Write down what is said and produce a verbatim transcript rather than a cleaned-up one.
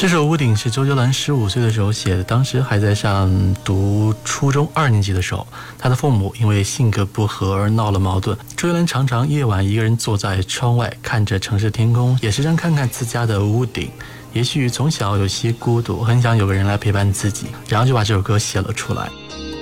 这首《屋顶》是周杰伦十五岁的时候写的，当时还在上读初中二年级的时候，他的父母因为性格不合而闹了矛盾。周杰伦常常夜晚一个人坐在窗外，看着城市天空，也时常看看自家的屋顶。也许从小有些孤独，很想有个人来陪伴自己，然后就把这首歌写了出来。